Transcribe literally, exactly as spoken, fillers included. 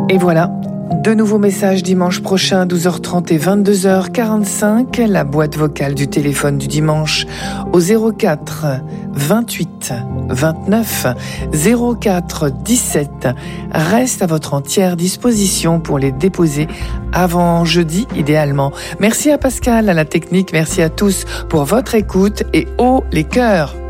Et voilà, de nouveaux messages dimanche prochain, douze heures trente et vingt-deux heures quarante-cinq. La boîte vocale du téléphone du dimanche au zéro quatre vingt-huit vingt-neuf zéro quatre dix-sept reste à votre entière disposition pour les déposer avant jeudi idéalement. Merci à Pascal, à la technique, merci à tous pour votre écoute et haut les cœurs.